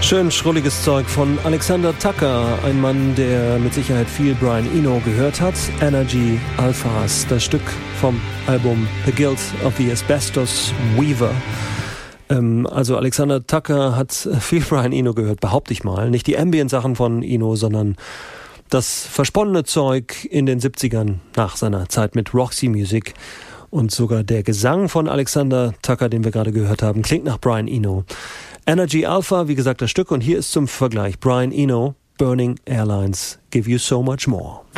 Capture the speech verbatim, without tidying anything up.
Schön schrulliges Zeug von Alexander Tucker, ein Mann, der mit Sicherheit viel Brian Eno gehört hat. Energy Alphas, das Stück vom Album The Guilt of the Asbestos Weaver. Ähm, also Alexander Tucker hat viel Brian Eno gehört, behaupte ich mal. Nicht die Ambient-Sachen von Eno, sondern das versponnene Zeug in den siebzigern nach seiner Zeit mit Roxy Music. Und sogar der Gesang von Alexander Tucker, den wir gerade gehört haben, klingt nach Brian Eno. Energy Alpha, wie gesagt, das Stück. Und hier ist zum Vergleich Brian Eno, Burning Airlines, Give You So Much More.